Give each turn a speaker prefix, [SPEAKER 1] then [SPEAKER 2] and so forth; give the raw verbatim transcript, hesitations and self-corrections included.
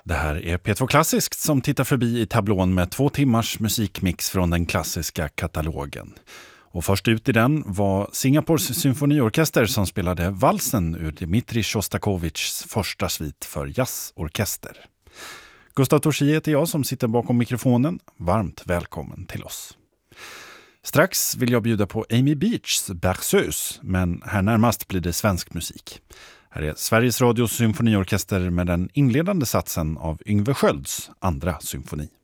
[SPEAKER 1] Det här är P två Klassiskt som tittar förbi i tablån med två timmars musikmix från den klassiska katalogen. Och först ut i den var Singapores symfoniorkester som spelade valsen ur Dmitri Shostakovichs första svit för jazzorkester. Gustav Torsi heter jag som sitter bakom mikrofonen. Varmt välkommen till oss. Strax vill jag bjuda på Amy Beachs Berceuse, men här närmast blir det svensk musik. Här är Sveriges Radios symfoniorkester med den inledande satsen av Yngve Skölds andra symfoni.